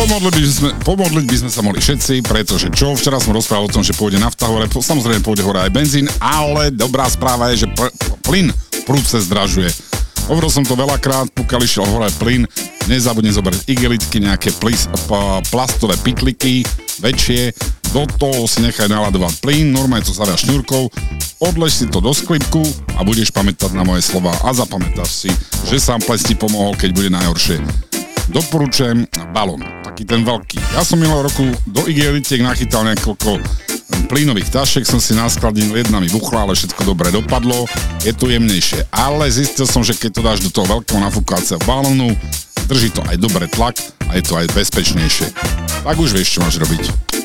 Pomodliť by sme sa mohli všetci, pretože čo? Včera som rozprával o tom, že pôjde nafta hore, samozrejme pôjde hore aj benzín, ale dobrá správa je, že plyn prudce zdražuje. Hovoril som to veľakrát, pokiaľ išiel hore plyn, nezabudne zobrať igelitky, nejaké plastové pitliky, väčšie, do toho si nechaj naladovať plyn, normálne to zavia šňúrkou, odlež si to do sklipku a budeš pamätať na moje slova a zapamätáš si, že sám ples ti pomohol, keď bude najhoršie. Doporučujem balón, taký ten veľký. Ja som minulého roku do igelitiek nachytal niekoľko plynových tašiek, som si naskladnil, jedna mi buchla, ale všetko dobre dopadlo, je to jemnejšie. Ale zistil som, že keď to dáš do toho veľkého nafúkacieho balónu, drží to aj dobre tlak a je to aj bezpečnejšie. Tak už vieš, čo máš robiť.